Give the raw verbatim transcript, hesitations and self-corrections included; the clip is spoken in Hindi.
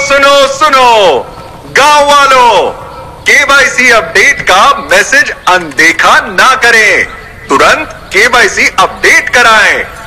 सुनो सुनो गांव वालों, केवाईसी अपडेट का मैसेज अनदेखा ना करें, तुरंत केवाईसी अपडेट कराएं।